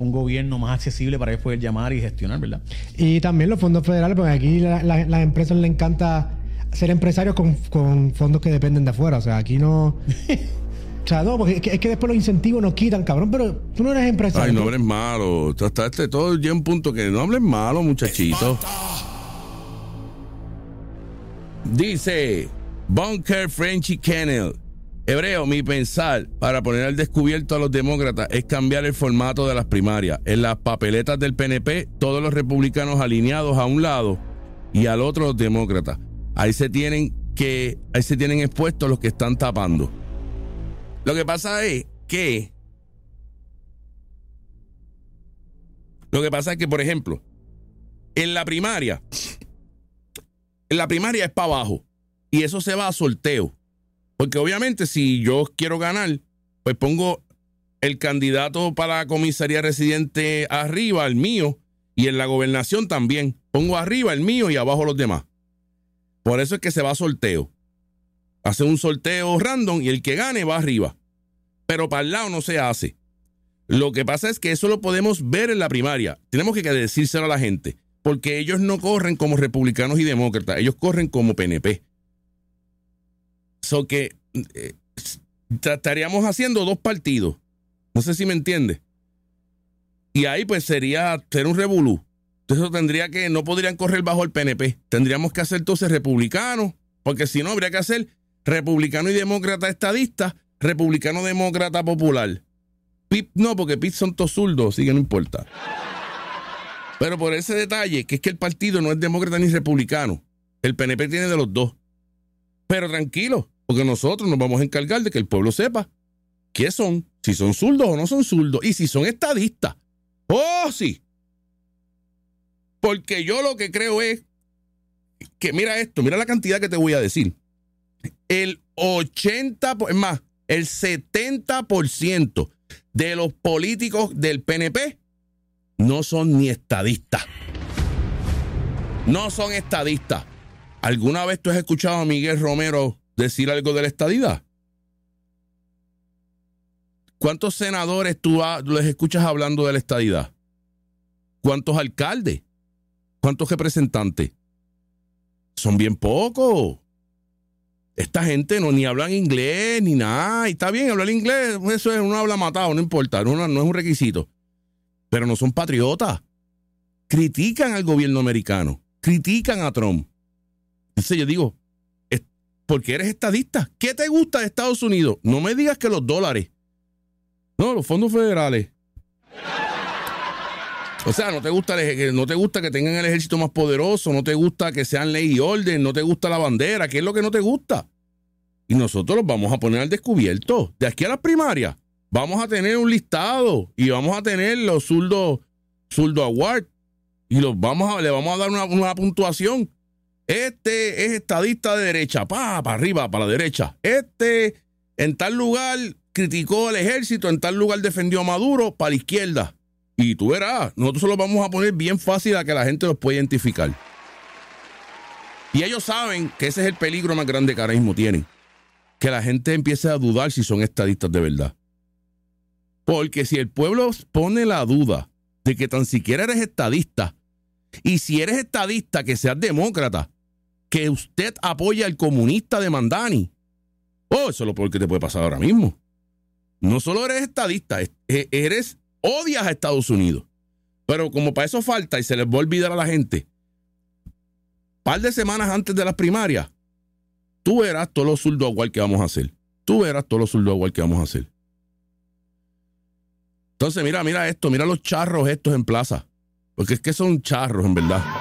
un gobierno más accesible para ellos poder llamar y gestionar, ¿verdad? Y también los fondos federales, porque aquí las empresas les encanta ser empresarios con fondos que dependen de afuera. O sea, aquí no... O sea, no, porque es que después los incentivos nos quitan, cabrón, pero tú no eres empresario. Ay, no hables malo. Todo llega un punto que no hables malo, muchachito. Dice Bunker Frenchy Kennel. Hebreo, mi pensar para poner al descubierto a los demócratas es cambiar el formato de las primarias. En las papeletas del PNP, todos los republicanos alineados a un lado y al otro los demócratas. Ahí se tienen expuestos los que están tapando. Lo que pasa es que por ejemplo, en la primaria es para abajo y eso se va a sorteo. Porque obviamente si yo quiero ganar, pues pongo el candidato para la comisaría residente arriba, el mío, y en la gobernación también. Pongo arriba el mío y abajo los demás. Por eso es que se va a sorteo. Hace un sorteo random y el que gane va arriba. Pero para el lado no se hace. Lo que pasa es que eso lo podemos ver en la primaria. Tenemos que decírselo a la gente. Porque ellos no corren como republicanos y demócratas. Ellos corren como PNP. So que estaríamos haciendo dos partidos. No sé si me entiende. Y ahí pues sería ser un revolú. Entonces no podrían correr bajo el PNP. Tendríamos que hacer entonces republicanos, porque si no habría que hacer republicano y demócrata estadista, republicano demócrata popular. PIP no, porque PIP son todos zurdos, así que no importa. Pero por ese detalle, que es que el partido no es demócrata ni republicano. El PNP tiene de los dos. Pero tranquilo, porque nosotros nos vamos a encargar de que el pueblo sepa qué son, si son zurdos o no son zurdos, y si son estadistas. ¡Oh, sí! Porque yo lo que creo es que, mira esto, mira la cantidad que te voy a decir. El 70% de los políticos del PNP no son ni estadistas. No son estadistas. ¿Alguna vez tú has escuchado a Miguel Romero decir algo de la estadidad? ¿Cuántos senadores tú les escuchas hablando de la estadidad? ¿Cuántos alcaldes? ¿Cuántos representantes? Son bien pocos. Esta gente ni hablan inglés ni nada. Y está bien hablar inglés, eso es uno habla matado, no importa, no es un requisito. Pero no son patriotas. Critican al gobierno americano, critican a Trump. Entonces yo digo, ¿por qué eres estadista? ¿Qué te gusta de Estados Unidos? No me digas que los dólares. No, los fondos federales. O sea, no te gusta que tengan el ejército más poderoso, no te gusta que sean ley y orden, no te gusta la bandera, ¿qué es lo que no te gusta? Y nosotros los vamos a poner al descubierto. De aquí a las primarias vamos a tener un listado y vamos a tener los Zurdo Award y le vamos a dar una puntuación. Este es estadista de derecha, para arriba, para la derecha. Este en tal lugar criticó al ejército, en tal lugar defendió a Maduro, para la izquierda. Y tú verás, nosotros se los vamos a poner bien fácil a que la gente los pueda identificar. Y ellos saben que ese es el peligro más grande que ahora mismo tienen. Que la gente empiece a dudar si son estadistas de verdad. Porque si el pueblo pone la duda de que tan siquiera eres estadista, y si eres estadista, que seas demócrata, que usted apoya al comunista de Mandani, eso es lo peor que te puede pasar ahora mismo. No solo eres estadista, odias a Estados Unidos. Pero como para eso falta y se les va a olvidar a la gente, par de semanas antes de las primarias, tú verás todos los Zurdo Award que vamos a hacer. Entonces, mira esto, mira los charros estos en plaza. Porque es que son charros, en verdad.